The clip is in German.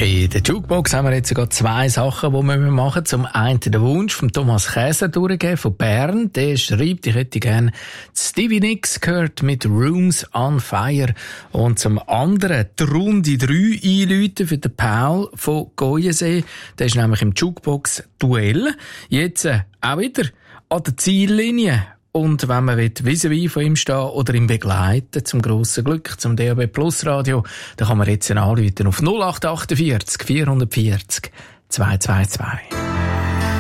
In der Jukebox haben wir jetzt sogar zwei Sachen, die wir machen. Zum einen den Wunsch von Thomas Käser durchgeben, von Bern. Der schreibt, ich hätte gerne Stevie Nicks gehört mit Rooms on Fire. Und zum anderen die Runde 3 einläuten für den Paul von Goyensee. Der ist nämlich im Jukebox-Duell. Jetzt auch wieder an der Ziellinie. Und wenn man vis-à-vis von ihm stehen oder ihn begleiten, zum grossen Glück, zum DAB Plus Radio, dann kann man jetzt anrufen auf 0848 440 222.